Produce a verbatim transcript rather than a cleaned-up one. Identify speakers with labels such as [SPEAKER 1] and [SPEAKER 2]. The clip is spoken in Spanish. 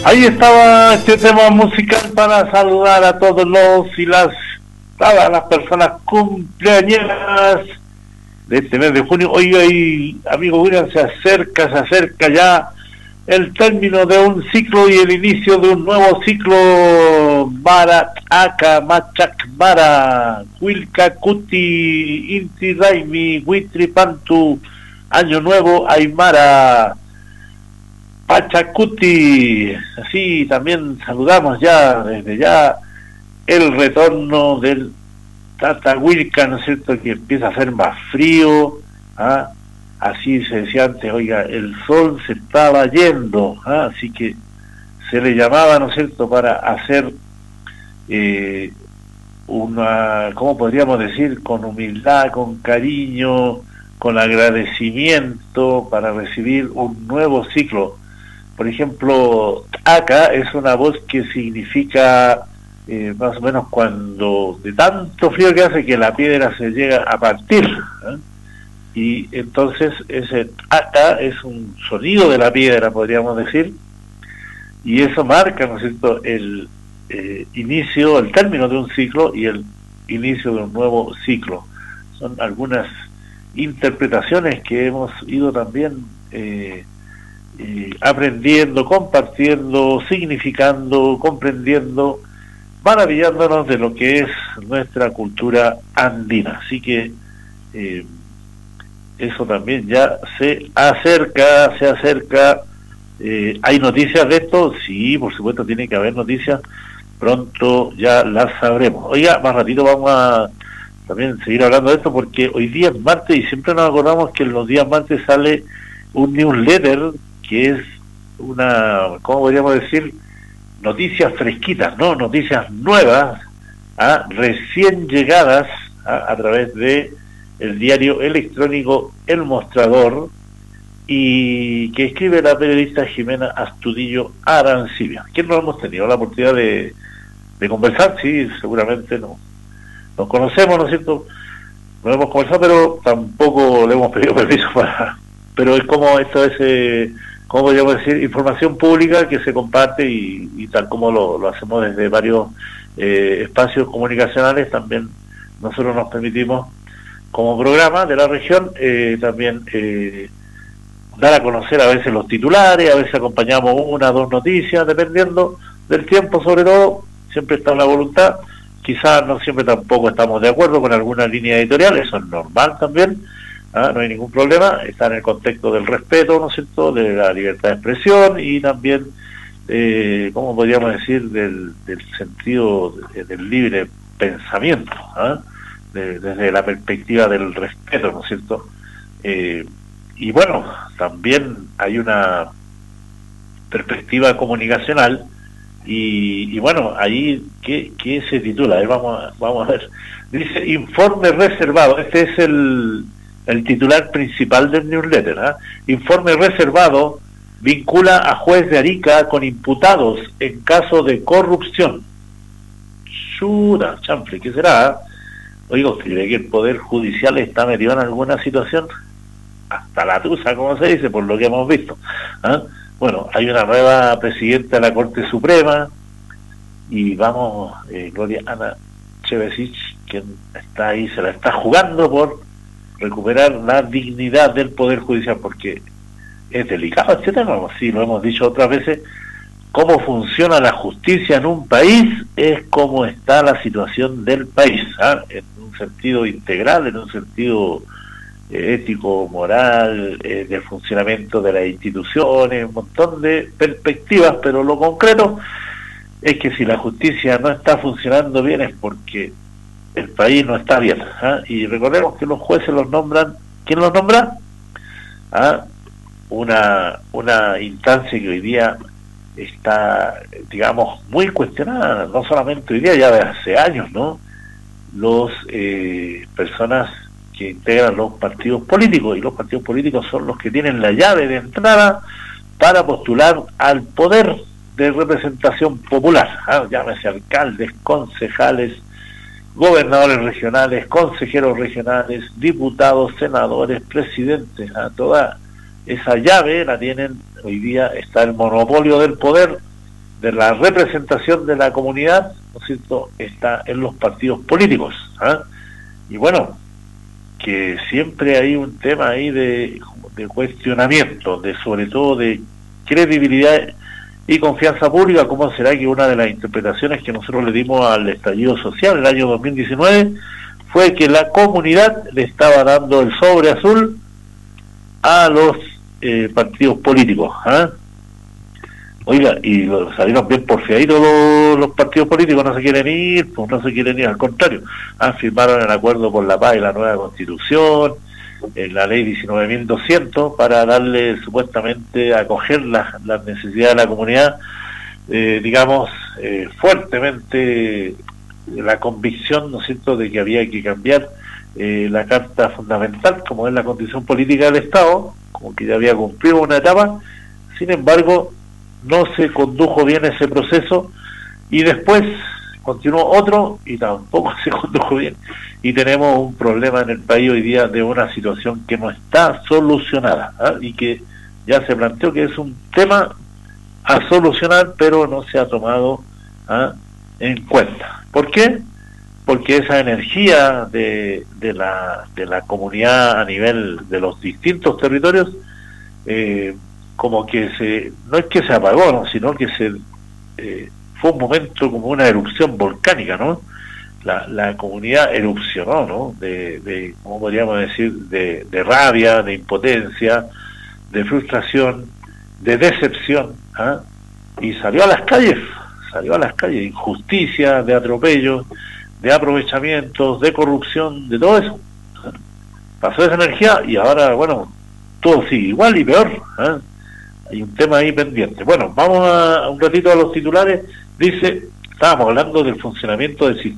[SPEAKER 1] Ahí estaba este tema musical para saludar a todos los y las todas las personas cumpleañeras de este mes de junio. Oiga, y amigo William, se acerca, se acerca ya el término de un ciclo y el inicio de un nuevo ciclo. Mara Aka Machak Mara Wilka Kuti Inti Raimi Witri Pantu Año Nuevo Aymara Pachacuti. Así también saludamos ya desde ya el retorno del Tatahuilca, ¿no es cierto?, que empieza a hacer más frío, ¿ah? Así se decía antes, oiga, el sol se estaba yendo, ¿ah? Así que se le llamaba, ¿no es cierto?, para hacer eh, una, ¿cómo podríamos decir?, con humildad, con cariño, con agradecimiento, para recibir un nuevo ciclo. Por ejemplo, acá es una voz que significa eh, más o menos cuando de tanto frío que hace que la piedra se llega a partir, ¿eh? Y entonces ese acá es un sonido de la piedra, podríamos decir, y eso marca, ¿no es cierto?, el eh, inicio, el término de un ciclo y el inicio de un nuevo ciclo. Son algunas interpretaciones que hemos ido también eh, eh, aprendiendo, compartiendo, significando, comprendiendo, maravillándonos de lo que es nuestra cultura andina. Así que eh, eso también ya se acerca, se acerca. Eh, ¿hay noticias de esto? Sí, por supuesto, tiene que haber noticias. Pronto ya las sabremos. Oiga, más ratito vamos a también seguir hablando de esto, porque hoy día es martes y siempre nos acordamos que en los días martes sale un newsletter que es una, ¿cómo podríamos decir?, noticias fresquitas, ¿no? Noticias nuevas, ¿ah?, recién llegadas, ¿ah?, a través de el diario electrónico El Mostrador, y que escribe la periodista Jimena Astudillo Arancibia, que no hemos tenido la oportunidad de, de conversar. Sí, seguramente no nos conocemos, ¿no es cierto?, no hemos conversado, pero tampoco le hemos pedido permiso para, pero es como esto es eh, ¿cómo podríamos decir?, información pública que se comparte, y, y tal como lo, lo hacemos desde varios eh, espacios comunicacionales, también nosotros nos permitimos, como programa de la región, eh, también eh, dar a conocer a veces los titulares, a veces acompañamos una o dos noticias, dependiendo del tiempo, sobre todo, siempre está la voluntad. Quizás no siempre tampoco estamos de acuerdo con alguna línea editorial, eso es normal también, ¿ah? No hay ningún problema, está en el contexto del respeto, ¿no es cierto?, de la libertad de expresión, y también, eh, ¿cómo podríamos decir?, del, del sentido de, del libre pensamiento, ¿ah?, de, desde la perspectiva del respeto, ¿no es cierto? Eh, y bueno, también hay una perspectiva comunicacional. Y, y bueno, ahí, ¿qué, qué se titula? Eh, vamos, a, vamos a ver. Dice, informe reservado. Este es el, el titular principal del newsletter, ¿eh? Informe reservado vincula a juez de Arica con imputados en caso de corrupción. Chura, chanfle, ¿qué será? Oiga, ¿usted cree que el Poder Judicial está metido en alguna situación? Hasta la tusa, como se dice, por lo que hemos visto, ¿eh? Bueno, hay una nueva presidenta de la Corte Suprema, y vamos, eh, Gloria Ana Chevesich, que está ahí, se la está jugando por recuperar la dignidad del Poder Judicial, porque es delicado este tema. Sí, lo hemos dicho otras veces, cómo funciona la justicia en un país es cómo está la situación del país, ¿eh?, en un sentido integral, en un sentido ético, moral, eh, del funcionamiento de las instituciones, un montón de perspectivas, pero lo concreto es que si la justicia no está funcionando bien es porque el país no está bien, ¿eh? Y recordemos que los jueces los nombran, ¿quién los nombra? ¿Ah? Una, una instancia que hoy día está, digamos, muy cuestionada, no solamente hoy día, ya de hace años, ¿no? Los eh, personas que integran los partidos políticos, y los partidos políticos son los que tienen la llave de entrada para postular al poder de representación popular, ¿eh? Llámese alcaldes, concejales, gobernadores regionales, consejeros regionales, diputados, senadores, presidentes, ¿eh? Toda esa llave la tienen hoy día, está el monopolio del poder de la representación de la comunidad, ¿no es cierto?, está en los partidos políticos. ¿Ah? Y bueno, que siempre hay un tema ahí de, de cuestionamiento, de sobre todo de credibilidad y confianza pública. ¿Cómo será que una de las interpretaciones que nosotros le dimos al estallido social el año dos mil diecinueve fue que la comunidad le estaba dando el sobre azul a los eh, partidos políticos? ¿Ah? Oiga, y lo, salieron bien porfiaditos los, los partidos políticos, no se quieren ir, pues no se quieren ir, al contrario, han firmaron el acuerdo por la paz y la nueva constitución, en la ley diecinueve mil doscientos, para darle supuestamente, acoger las, las necesidades de la comunidad, eh, digamos, eh, fuertemente la convicción, ¿no es cierto?, de que había que cambiar eh, la carta fundamental, como es la constitución política del Estado, como que ya había cumplido una etapa. Sin embargo, no se condujo bien ese proceso y después continuó otro y tampoco se condujo bien, y tenemos un problema en el país hoy día de una situación que no está solucionada, ¿eh? Y que ya se planteó que es un tema a solucionar, pero no se ha tomado ¿eh? en cuenta. ¿Por qué? Porque esa energía de, de la de la comunidad a nivel de los distintos territorios eh, como que se, no es que se apagó, ¿no?, sino que se eh, fue un momento como una erupción volcánica, ¿no? La, la comunidad erupcionó, ¿no? De, de ¿cómo podríamos decir? De, de rabia, de impotencia, de frustración, de decepción, ¿ah? Y salió a las calles, salió a las calles, injusticia, de atropellos, de aprovechamientos, de corrupción, de todo eso. ¿Ah? Pasó esa energía y ahora, bueno, todo sigue igual y peor, ¿ah? Hay un tema ahí pendiente. Bueno, vamos a un ratito a los titulares. Dice, estábamos hablando del funcionamiento del sistema